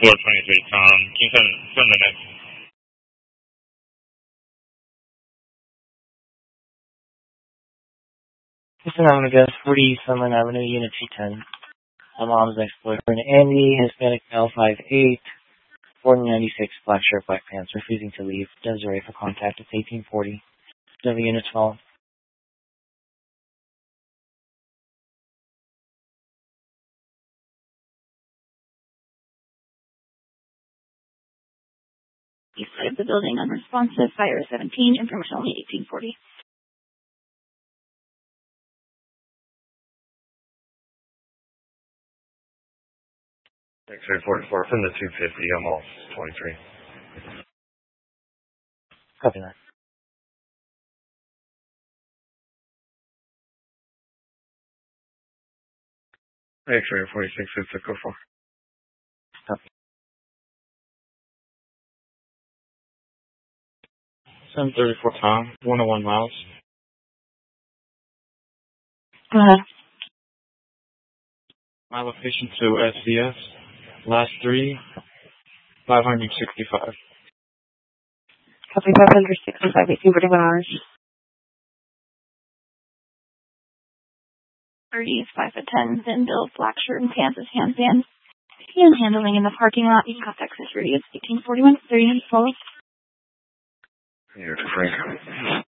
423, Tom. Can you send the next? Listen, I'm going to go 40 Summerlin Avenue, Unit 210. My mom's ex-boyfriend, Andy, Hispanic male, 5'8", 4096, black shirt, black pants, refusing to leave. Desiree for contact. It's 1840. W Unit 12. East side of the building, unresponsive, fire 17, information only 1840. X-ray 44, from the 250, I'm all 23. Copy that. X-ray 46, it's a go for. Copy. 734, Tom, 101 miles. Go ahead. My location to SDS, last 3, 565. Copy 565, 1841 hours. 30 is 5'10", thin build, black shirt and pants, his hands band. Handling in the parking lot. You can contact 630. It's 1841. 30 minutes forward. You're free.